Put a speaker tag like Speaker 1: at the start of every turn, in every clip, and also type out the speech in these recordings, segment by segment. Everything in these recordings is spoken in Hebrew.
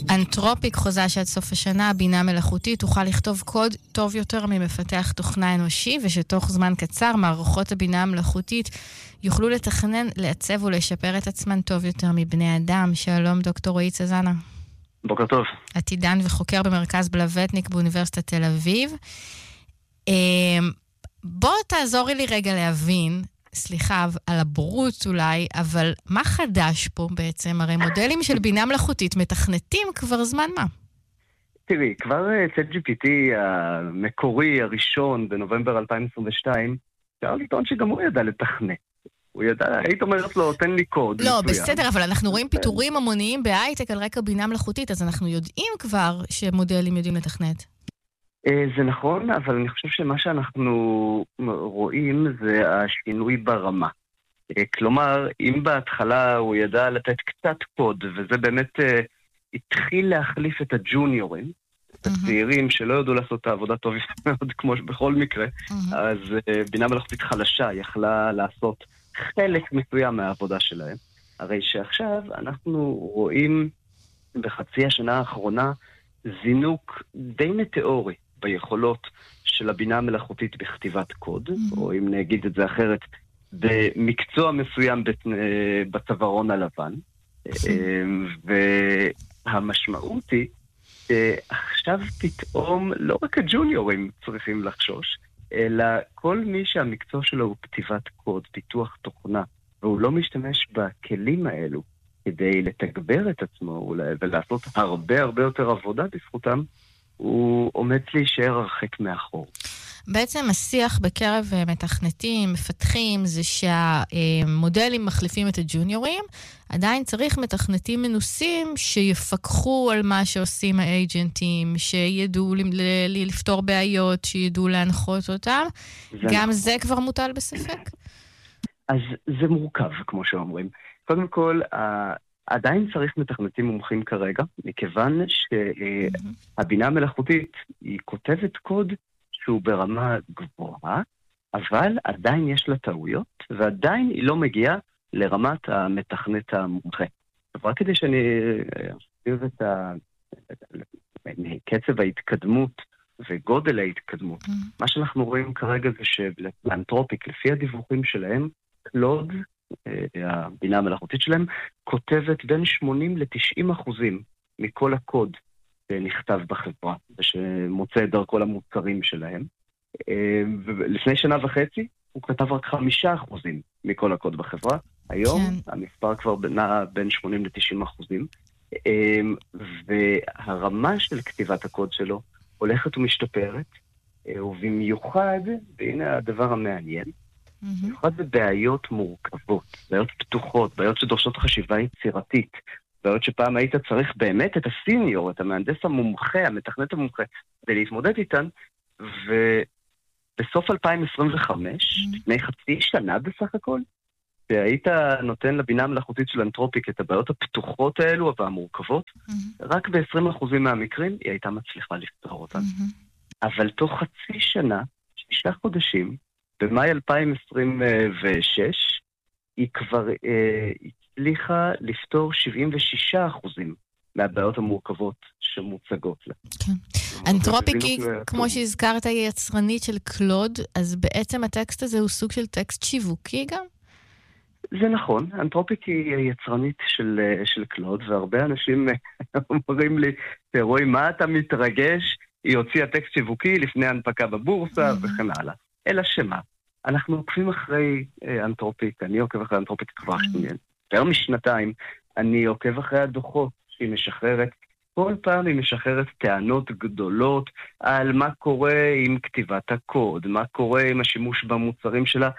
Speaker 1: אנתרופיק חוזה שעד סוף השנה הבינה מלאכותית תוכל לכתוב קוד טוב יותר ממפתח תוכנה אנושי, ושתוך זמן קצר מערכות הבינה המלאכותית יוכלו לתכנן, לעצב ולשפר את עצמן טוב יותר מבני אדם. שלום דוקטור רועי צזנה.
Speaker 2: בוקר טוב.
Speaker 1: עתידן וחוקר במרכז בלווטניק באוניברסיטת תל אביב. בוא תעזור לי רגע להבין, סליחה, על הבורות אולי, אבל מה חדש פה בעצם? הרי מודלים של בינה מלאכותית מתכנתים כבר זמן מה?
Speaker 2: תראי, כבר ChatGPT המקורי הראשון בנובמבר 2022, אפשר לטעון שגם הוא ידע לתכנת. הוא ידע, היית אומרת לו, תן לי קוד.
Speaker 1: לא, בסדר, אבל אנחנו רואים פיתורים המוניים בהייטק על רקע בינה מלאכותית, אז אנחנו יודעים כבר שמודלים יודעים לתכנת.
Speaker 2: זה נכון, אבל אני חושב שמה שאנחנו רואים זה השינוי ברמה. כלומר, אם בהתחלה הוא ידע לתת קצת קוד, וזה באמת התחיל להחליף את הג'וניורים, את הצעירים שלא יודעו לעשות את העבודה טוב מאוד, כמו בכל מקרה, אז בינה מלאכותית חלשה יכלה לעשות חלק מסוים מהעבודה שלהם. הרי שעכשיו אנחנו רואים בחצי השנה האחרונה זינוק די מטאורי ביכולות של הבינה המלאכותית בכתיבת קוד, או אם נגיד את זה אחרת, במקצוע מסוים בצווארון הלבן. והמשמעות היא שעכשיו פתאום לא רק הג'וניורים צריכים לחשוש, אלא כל מי שהמקצוע שלו הוא כתיבת קוד, פיתוח תוכנה, והוא לא משתמש בכלים האלו כדי לתגבר את עצמו ולעשות הרבה הרבה יותר עבודה בזכותם, הוא עומד להישאר הרחק מאחור.
Speaker 1: בעצם השיח בקרב מתכנתים, מפתחים, זה שהמודלים מחליפים את הג'וניורים, עדיין צריך מתכנתים מנוסים שיפקחו על מה שעושים האג'נטים, שידעו לפתור בעיות, שידעו להנחות אותם. גם זה כבר מוטל בספק?
Speaker 2: אז זה מורכב, כמו שאומרים. קודם כל, עדיין צריך מתכנתים מומחים כרגע, מכיוון שהבינה המלאכותית היא כותבת קוד שהוא ברמה גבוהה, אבל עדיין יש לה טעויות, ועדיין היא לא מגיעה לרמת המתכנת המומחה. רק כדי שאני אסביר את קצב ההתקדמות וגודל ההתקדמות, מה שאנחנו רואים כרגע זה שבאנתרופיק, לפי הדיווחים שלהם, קלוד, הבינה המלאכותית שלהם, כותבת בין 80-90% מכל הקוד שנכתב בחברה, ושמוצא את דרכו למוצרים שלהם. ולפני שנה וחצי הוא כתב רק 5% מכל הקוד בחברה. היום המספר כבר נע בין 80-90%. והרמה של כתיבת הקוד שלו הולכת ומשתפרת, ובמיוחד, והנה הדבר המעניין, במיוחד בבעיות מורכבות, בעיות פתוחות, בעיות שדורשות חשיבה יצירתית, בעיות שפעם היית צריך באמת את הסיניור, את המהנדס המומחה, המתכנת המומחה, כדי להתמודד איתן, ובסוף 2025, לפני חצי שנה בסך הכל, שהיית נותן לבינה המלאכותית של אנתרופיק את הבעיות הפתוחות האלו והמורכבות, רק ב-20% מהמקרים היא הייתה מצליחה לפתור אותן. אבל תוך חצי שנה, 6 חודשים, במאי 2026, היא כבר הצליחה לפתור 76% מהבעיות המורכבות שמוצגות לה.
Speaker 1: כן. אנתרופיק היא, כמו שהזכרת, היא יצרנית של קלוד, אז בעצם הטקסט הזה הוא סוג של טקסט שיווקי גם?
Speaker 2: זה נכון, אנתרופיק היא יצרנית של קלוד, והרבה אנשים אומרים לי, רואי, מה אתה מתרגש? היא הוציאה טקסט שיווקי לפני הנפקה בבורסה וכן הלאה. אלא שמה? אנחנו עוקבים אחרי אנתרופיק, אני עוקב אחרי אנתרופיק כבר יותר משנתיים, אני עוקב אחרי הדוחות שהיא משחררת, כל פעם היא משחררת טענות גדולות על מה קורה עם כתיבת הקוד, מה קורה עם השימוש במוצרים שלה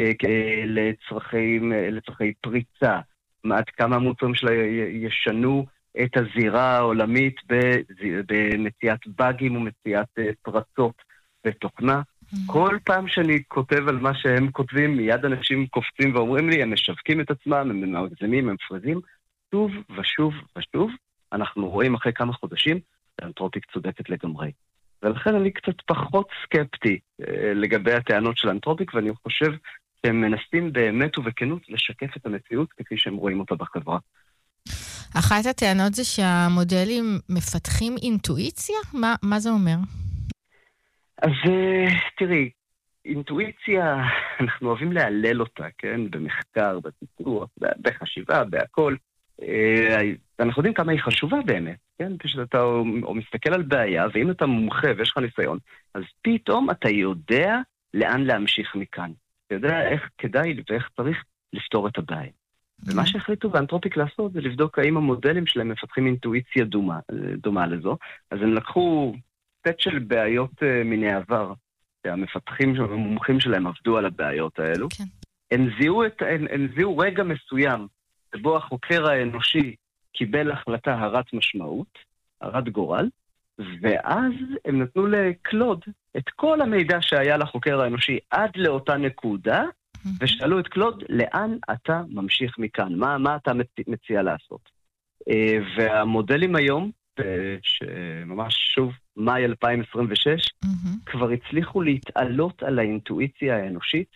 Speaker 2: לצרכי פריצה, עד כמה המוצרים שלה ישנו את הזירה העולמית במציאת באגים ומציאת פרצות בתוכנה. כל פעם שאני כותב על מה שהם כותבים, מיד אנשים קופצים ואומרים לי, הם משווקים את עצמם, הם מגזימים, הם מפרזים, שוב ושוב ושוב, אנחנו רואים אחרי כמה חודשים, שאנתרופיק צודקת לגמרי. ולכן אני קצת פחות סקפטי לגבי הטענות של אנתרופיק, ואני חושב שהם מנסים באמת ובכנות לשקף את המציאות כפי שהם רואים אותה בחברה.
Speaker 1: אחת הטענות זה שהמודלים מפתחים אינטואיציה? מה זה אומר?
Speaker 2: אז תראי, אינטואיציה, אנחנו אוהבים להלל אותה, כן? במחקר, בפיתוח, בחשיבה, בהכל. אנחנו יודעים כמה היא חשובה באמת, כן? כשאתה או מסתכל על בעיה, ואם אתה מומחה ויש לך ניסיון, אז פתאום אתה יודע לאן להמשיך מכאן. אתה יודע איך כדאי ואיך צריך לפתור את הבעיה. ומה שהחליטו באנתרופיק לעשות זה לבדוק האם המודלים שלהם מפתחים אינטואיציה דומה לזו. אז הם לקחו סט של בעיות מן העבר, שהמפתחים, המומחים שלהם עבדו על הבעיות האלו.
Speaker 1: כן.
Speaker 2: הם זיהו רגע מסוים, שבו החוקר האנושי קיבל החלטה הרת משמעות, הרת גורל, ואז הם נתנו לקלוד את כל המידע שהיה לחוקר האנושי עד לאותה נקודה, ושאלו את קלוד, לאן אתה ממשיך מכאן? מה אתה מציע לעשות? והמודלים היום, שממש שוב, מאי 2026, כבר הצליחו להתעלות על האינטואיציה האנושית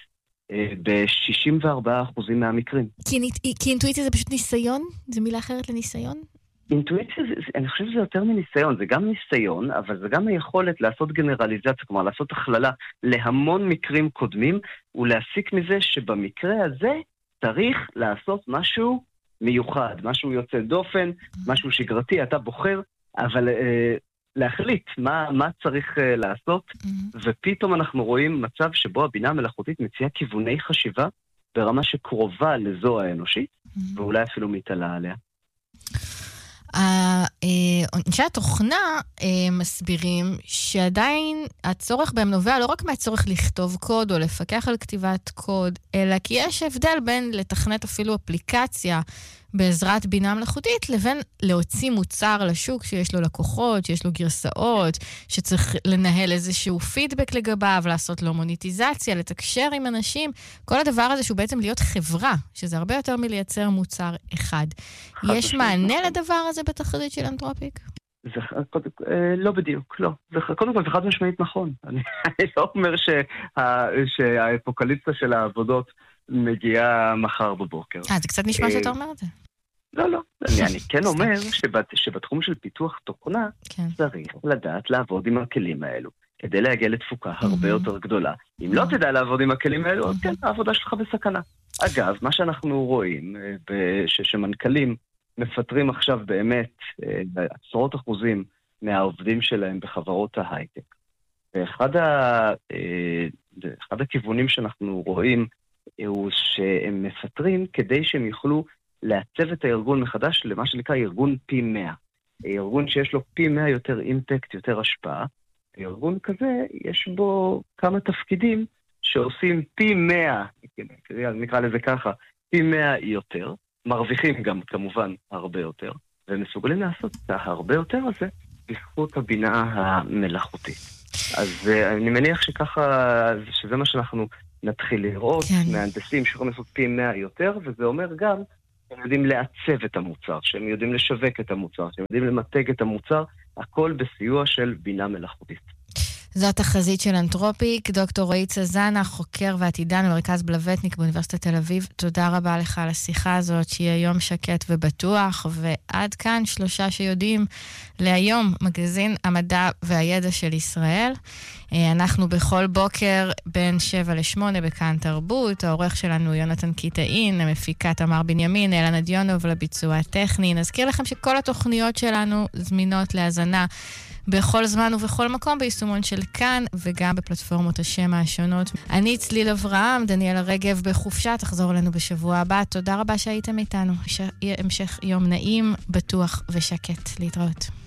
Speaker 2: ב-64% מהמקרים.
Speaker 1: כי אינטואיציה זה פשוט ניסיון? זה מילה אחרת לניסיון?
Speaker 2: אינטואיציה, אני חושב שזה יותר מניסיון, זה גם ניסיון, אבל זה גם היכולת לעשות גנרליזציה, כלומר לעשות הכללה להמון מקרים קודמים, ולהסיק מזה שבמקרה הזה צריך לעשות משהו מיוחד, משהו יוצא דופן, משהו שגרתי, אתה בוחר, אבל להחליט מה צריך לעשות, ופתאום אנחנו רואים מצב שבו הבינה המלאכותית מציעה כיווני חשיבה, ברמה שקרובה לזו האנושית, ואולי אפילו מתעלה עליה.
Speaker 1: אנשי התוכנה מסבירים שעדיין הצורך בהם נובע לא רק מהצורך לכתוב קוד או לפקח על כתיבת קוד, אלא כי יש הבדל בין לתכנת אפילו אפליקציה בעזרת בינה מלאכותית, לבין להוציא מוצר לשוק שיש לו לקוחות, שיש לו גרסאות, שצריך לנהל איזשהו פידבק לגביו, לעשות לו מוניטיזציה, לתקשר עם אנשים, כל הדבר הזה שהוא בעצם להיות חברה, שזה הרבה יותר מלייצר מוצר אחד. יש מענה לדבר הזה בתחזית של אנתרופיק?
Speaker 2: לא בדיוק, לא. קודם כל, זה חד משמעית נכון. אני לא אומר שהאפוקליפסה של העבודות מגיעה מחר בבוקר.
Speaker 1: זה קצת נשמע שאתה אומר את זה.
Speaker 2: לא. אני כן אומר שבתחום של פיתוח תוכנה צריך לדעת לעבוד עם הכלים האלו, כדי להגיע לתפוקה הרבה יותר גדולה. אם לא תדע לעבוד עם הכלים האלו, אז כן, העבודה שלך בסכנה. אגב, מה שאנחנו רואים, שמנכ"לים מפטרים עכשיו באמת עשרות אחוזים מהעובדים שלהם בחברות ההייטק. ואחד הכיוונים שאנחנו רואים הוא שהם מפטרים כדי שהם יוכלו לעצב את הארגון מחדש למה שנקרא ארגון פי 100. ארגון שיש לו פי 100 יותר אימפקט, יותר השפעה. ארגון כזה יש בו כמה תפקידים שעושים פי 100, נקרא לזה ככה, פי 100 יותר, מרוויחים גם כמובן הרבה יותר, ומסוגלים לעשות את הרבה יותר הזה בזכות הבינה המלאכותית. אז אני מניח שככה, שזה מה שאנחנו נתחיל לראות, מהנדסים שיכולים לעשות פי 100 יותר, וזה אומר גם שהם יודעים לעצב את המוצר, שהם יודעים לשווק את המוצר, שהם יודעים למתג את המוצר, הכל בסיוע של בינה מלאכותית.
Speaker 1: זאת החזית של אנתרופיק, דוקטור רועי צזנה, חוקר ועתידן במרכז בלווטניק באוניברסיטת תל אביב. תודה רבה לך על השיחה הזאת, שיהיה יום שקט ובטוח, ועד כאן 3 שיודעים להיום, מגזין המדע והידע של ישראל. אנחנו בכל בוקר בין 7 ל-8 בכאן תרבות, העורך שלנו יונתן קיטאין, המפיקה תמר בנימין, אלנה דיונוב לביצוע הטכני. נזכיר לכם שכל התוכניות שלנו זמינות להאזנה בכל זמן ובכל מקום ביישומון של כאן, וגם בפלטפורמות השם השונות. אני צליל אברהם, דניאל הרגב בחופשה, תחזור אלינו בשבוע הבא. תודה רבה שהייתם איתנו. המשך יום נעים, בטוח ושקט. להתראות.